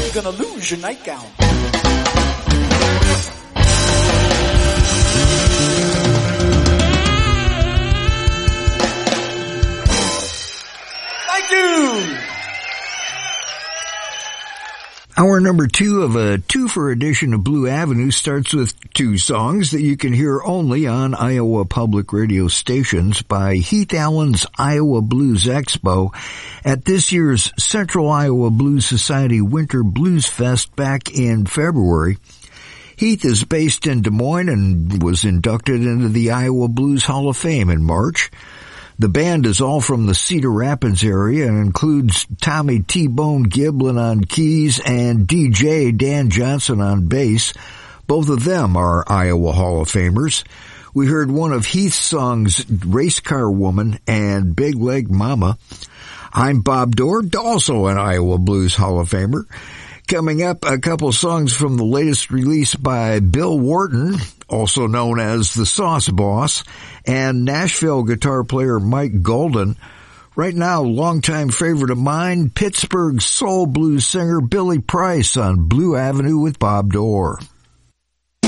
you're gonna lose your nightgown. Thank you! Hour number 2 of a two-for edition of Blue Avenue starts with 2 songs that you can hear only on Iowa Public Radio stations by Heath Allen's Iowa Blues Expo at this year's Central Iowa Blues Society Winter Blues Fest back in February. Heath is based in Des Moines and was inducted into the Iowa Blues Hall of Fame in March. The band is all from the Cedar Rapids area and includes Tommy T-Bone Giblin on keys and DJ Dan Johnson on bass. Both of them are Iowa Hall of Famers. We heard one of Heath's songs, Race Car Woman and Big Leg Mama. I'm Bob Dorr, also an Iowa Blues Hall of Famer. Coming up, a couple songs from the latest release by Bill Wharton, also known as the Sauce Boss, and Nashville guitar player Mike Golden. Right now, longtime favorite of mine, Pittsburgh soul blues singer Billy Price on Blue Avenue with Bob Dorr.